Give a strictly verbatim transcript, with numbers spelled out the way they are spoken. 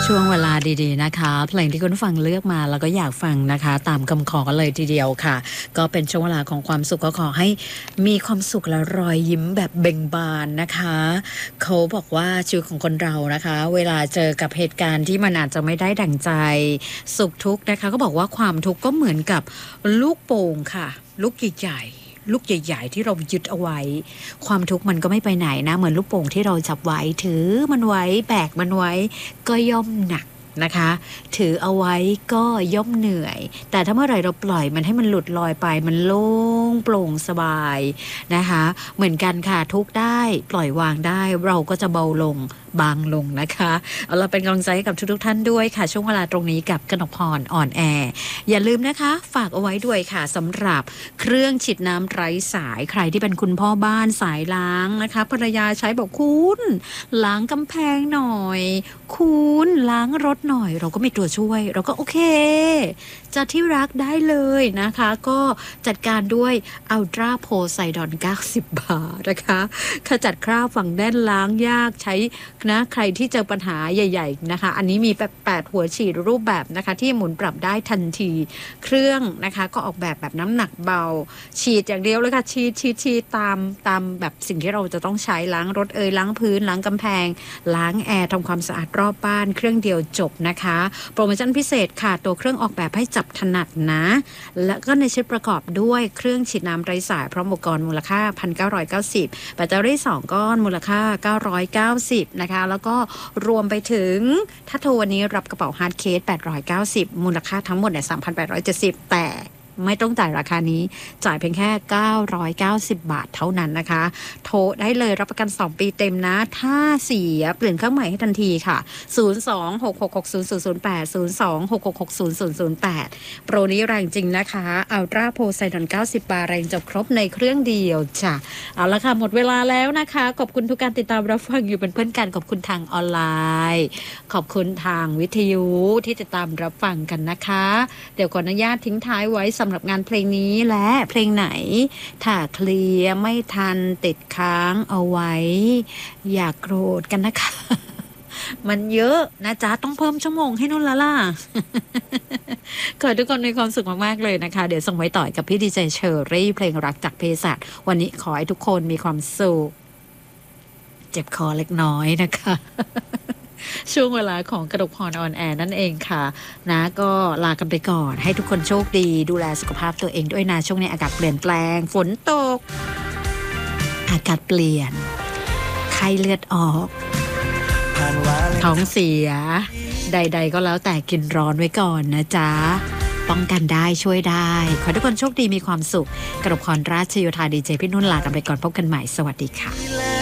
ช่วงเวลาดีๆนะคะเพลงที่คุณฟังเลือกมาแล้วก็อยากฟังนะคะตามคำขอกันเลยทีเดียวค่ะก็เป็นช่วงเวลาของความสุขก็ขอให้มีความสุขและรอยยิ้มแบบเบ่งบานนะคะเขาบอกว่าชีวิตของคนเรานะคะเวลาเจอกับเหตุการณ์ที่มันอาจจะไม่ได้ดั่งใจสุขทุกข์นะคะก็บอกว่าความทุกข์ก็เหมือนกับลูกโป่งค่ะลูกใหญ่ๆลูกใหญ่ๆที่เรายึดเอาไว้ความทุกข์มันก็ไม่ไปไหนนะเหมือนลูกโป่งที่เราจับไว้ถือมันไว้แบกมันไว้ก็ย่อมหนักนะคะถือเอาไว้ก็ย่อมเหนื่อยแต่ถ้าเมื่อไหร่เราปล่อยมันให้มันหลุดลอยไปมันโล่งโปร่งสบายนะคะเหมือนกันค่ะทุกได้ปล่อยวางได้เราก็จะเบาลงบางลงนะคะเอาเราเป็นกำลังใจให้กับทุกๆท่านด้วยค่ะช่วงเวลาตรงนี้กับกนกพรอ่อนแออย่าลืมนะคะฝากเอาไว้ด้วยค่ะสำหรับเครื่องฉีดน้ำไร้สายใครที่เป็นคุณพ่อบ้านสายล้างนะคะภรรยาใช้บอกคุณล้างกำแพงหน่อยคุณล้างรถหน่อยเราก็มีตัวช่วยเราก็โอเคจะที่รักได้เลยนะคะก็จัดการด้วยอัลตราโพไซดอนเก้าสิบบาทนะคะขจัดคราบฝังแน่นล้างยากใช้นะใครที่เจอปัญหาใหญ่ๆนะคะอันนี้มีแปดหัวฉีดรูปแบบนะคะที่หมุนปรับได้ทันทีเครื่องนะคะก็ออกแบบแบบน้ำหนักเบาฉีดอย่างเดียวเลยค่ะฉีดฉีดฉีดตามตามแบบสิ่งที่เราจะต้องใช้ล้างรถเอ่ยล้างพื้นล้างกำแพงล้างแอร์ทำความสะอาดรอบบ้านเครื่องเดียวจบนะคะโปรโมชั่นพิเศษค่ะตัวเครื่องออกแบบให้จับถนัดนะและก็ในชุดประกอบด้วยเครื่องฉีดน้ำไร้สายพร้อมอุปกรณ์มูลค่า หนึ่งพันเก้าร้อยเก้าสิบ แบตเตอรี่สองก้อนมูลค่าเก้าร้อยเก้าสิบนะคะแล้วก็รวมไปถึงถ้าโทรวันนี้รับกระเป๋าฮาร์ดเคสแปดร้อยเก้าสิบมูลค่าทั้งหมดเนี่ย สามพันแปดร้อยเจ็ดสิบ แต่ไม่ต้องจ่ายราคานี้จ่ายเพียงแค่เก้าร้อยเก้าสิบบาทเท่านั้นนะคะโทรได้เลยรับประกันสองปีเต็มนะถ้าเสียเปลี่ยนเครื่องใหม่ให้ทันทีค่ะศูนย์ สอง หก หก หก ศูนย์ ศูนย์ ศูนย์ แปด ศูนย์ สอง หก หก หก ศูนย์ ศูนย์ ศูนย์ แปดโปรนี้แรงจริงนะคะอัลตราโพไซดอนเก้าสิบบาทแรงจบครบในเครื่องเดียวจ้ะเอาละค่ะหมดเวลาแล้วนะคะขอบคุณทุกการติดตามรับฟังอยู่เป็นเพื่อนกันขอบคุณทางออนไลน์ขอบคุณทางวิทยุที่ติดตามรับฟังกันนะคะเดี๋ยวขออนุญาตทิ้งท้ายไว้สำหรับงานเพลงนี้และเพลงไหนถ้าเคลียร์ไม่ทันติดค้างเอาไว้อย่าโกรธกันนะคะมันเยอะนะจ๊ะต้องเพิ่มชั่วโมงให้นุ่นละล่ะ ขอให้ทุกคนมีความสุขมากๆเลยนะคะเดี๋ยวส่งไว้ต่อกับพี่ดีเจเชอรี่เพลงรักจากเภสัชวันนี้ขอให้ทุกคนมีความสุขเจ็บคอเล็กน้อยนะคะ ช่วงเวลาของกระดกพรออนแอร์นั่นเองค่ะนะก็ลากันไปก่อนให้ทุกคนโชคดีดูแลสุขภาพตัวเองด้วยนะช่วงนี้อากาศเปลี่ยนแปลงฝนตกอากาศเปลี่ยนไข้เลือดออกท้องเสียใดๆก็แล้วแต่กินร้อนไว้ก่อนนะจ๊ะป้องกันได้ช่วยได้ขอให้ทุกคนโชคดีมีความสุขกระดกพรราชโยธาดีเจพี่นุ่นลากันไปก่อนพบกันใหม่สวัสดีค่ะ